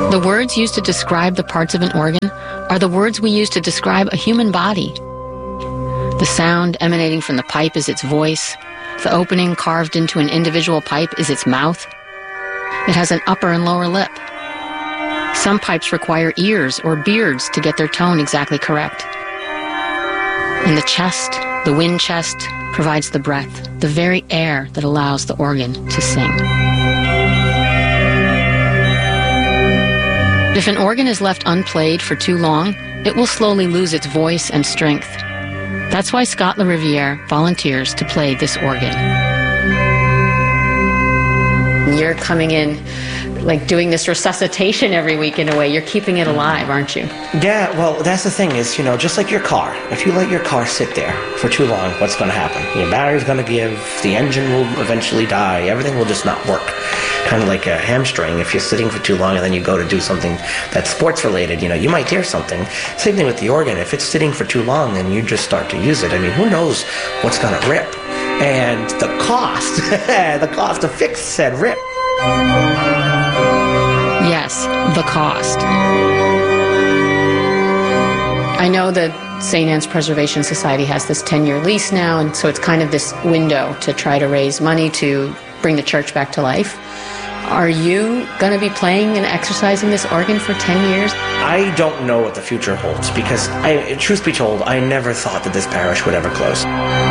The words used to describe the parts of an organ are the words we use to describe a human body. The sound emanating from the pipe is its voice. The opening carved into an individual pipe is its mouth. It has an upper and lower lip. Some pipes require ears or beards to get their tone exactly correct. In the chest, the wind chest provides the breath, the very air that allows the organ to sing. If an organ is left unplayed for too long, it will slowly lose its voice and strength. That's why Scott LaRiviere volunteers to play this organ. You're coming in, like doing this resuscitation every week in a way. You're keeping it alive, aren't you? Yeah, well, that's the thing is, just like your car. If you let your car sit there for too long, what's going to happen? Your battery's going to give, the engine will eventually die, everything will just not work. Kind of like a hamstring. If you're sitting for too long and then you go to do something that's sports related, you might tear something. Same thing with the organ. If it's sitting for too long and you just start to use it, who knows what's going to rip? And the cost to fix said rip. Yes, the cost. I know that St. Anne's Preservation Society has this 10-year lease now, and so it's kind of this window to try to raise money to bring the church back to life. Are you going to be playing and exercising this organ for 10 years? I don't know what the future holds because, truth be told, I never thought that this parish would ever close.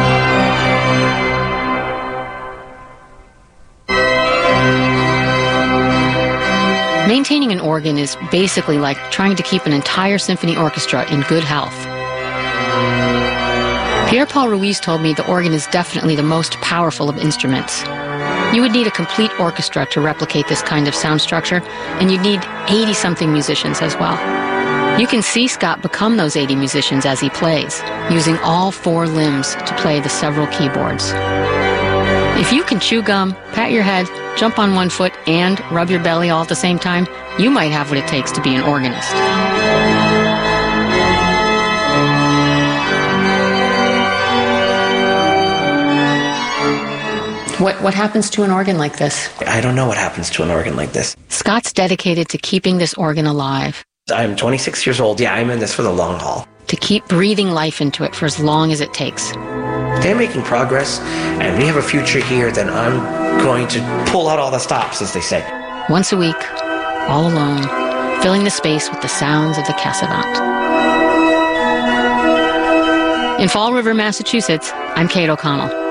Maintaining an organ is basically like trying to keep an entire symphony orchestra in good health. Pierre Paul Ruiz told me the organ is definitely the most powerful of instruments. You would need a complete orchestra to replicate this kind of sound structure, and you'd need 80-something musicians as well. You can see Scott become those 80 musicians as he plays, using all 4 limbs to play the several keyboards. If you can chew gum, pat your head, jump on one foot, and rub your belly all at the same time, you might have what it takes to be an organist. What happens to an organ like this? I don't know what happens to an organ like this. Scott's dedicated to keeping this organ alive. I'm 26 years old. Yeah, I'm in this for the long haul. To keep breathing life into it for as long as it takes. They're making progress, and we have a future here that I'm going to pull out all the stops, as they say. Once a week, all alone, filling the space with the sounds of the Cassavant. In Fall River, Massachusetts, I'm Kate O'Connell.